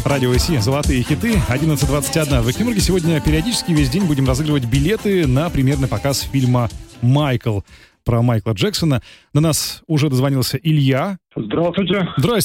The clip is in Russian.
Радио ИСИ «Золотые хиты», 11:21. В Экимурге сегодня периодически весь день будем разыгрывать билеты на премьерный показ фильма «Майкл» про Майкла Джексона. До нас уже дозвонился Илья. Здравствуйте. Здрасте.